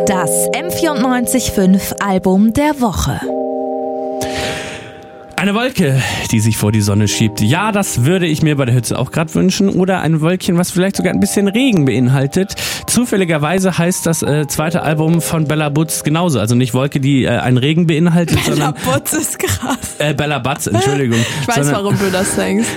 Das M94.5 Album der Woche. Eine Wolke, die sich vor die Sonne schiebt. Ja, das würde ich mir bei der Hitze auch gerade wünschen. Oder ein Wölkchen, was vielleicht sogar ein bisschen Regen beinhaltet. Zufälligerweise heißt das zweite Album von Bella Butz genauso. Also nicht Wolke, die einen Regen beinhaltet, Bella sondern... Butz ist krass. Bella Butz, Entschuldigung. Ich weiß, warum du das denkst.